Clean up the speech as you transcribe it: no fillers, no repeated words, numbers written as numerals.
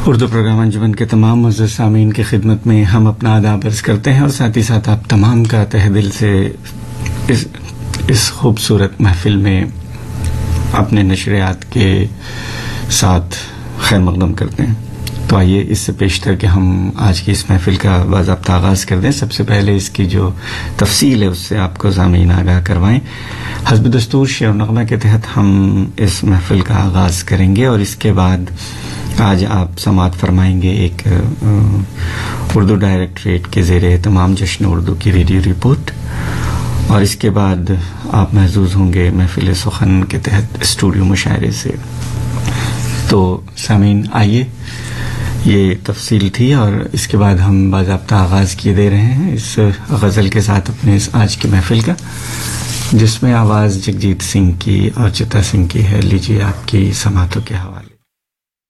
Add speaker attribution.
Speaker 1: Urdu programme انجمن کے تمام معزز سامعین کی خدمت میں ہم اپنا آداب عرض کرتے ہیں اور ساتھ ہی ساتھ آپ تمام کا تہ دل سے اس خوبصورت محفل میں اپنے نشریات کے ساتھ خیر مقدم کرتے ہیں. تو آئیے اس سے پیشتر کہ ہم آج کی اس محفل کا باضابطہ آغاز کر دیں. سب سے پہلے اس کی جو تفصیل ہے اس سے آپ کو سامعین آگاہ کروائیں. حسب دستور شعر و نغمہ کے تحت ہم اس محفل کا آغاز کریں گے اور اس کے بعد آج آپ سماعت فرمائیں گے ایک اردو ڈائریکٹریٹ کے زیر اہتمام جشن اردو کی ریڈیو رپورٹ اور اس کے بعد آپ محظوظ ہوں گے محفل سخن کے تحت اسٹوڈیو مشاعرے سے. تو سامعین آئیے یہ تفصیل تھی اور اس کے بعد ہم باضابطہ آغاز کیے دے رہے ہیں اس غزل کے ساتھ اپنے اس آج کی محفل کا، جس میں آواز جگجیت سنگھ کی اور چتا سنگھ کی ہے. لیجیے آپ کی سماعتوں کے حوالے.